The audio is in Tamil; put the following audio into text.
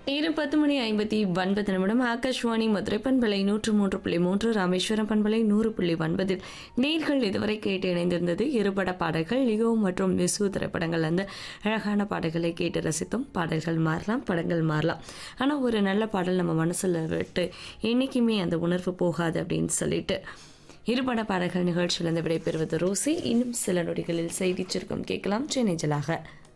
நேரம் 10:59 ஆகாஷ்வாணி மதுரை பண்பலை 103.3 ராமேஸ்வரம் பண்பலை 100.9 நேர்கள் இதுவரை கேட்டு இணைந்திருந்தது இருபட பாடல்கள் லியோ மற்றும் மிசு திரைப்படங்கள் அந்த அழகான பாடல்களை கேட்டு ரசித்தோம். பாடல்கள் மாறலாம், படங்கள் மாறலாம், ஆனால் ஒரு நல்ல பாடல் நம்ம மனசில் விட்டு என்றைக்குமே அந்த உணர்வு போகாது அப்படின்னு சொல்லிட்டு இருபட பாடல்கள் நிகழ்ச்சியிலிருந்து விடைபெறுவது ரோசி. இன்னும் சில நொடிகளில் செய்தி சுருக்கம் கேட்கலாம் சென்னை ஜலாக.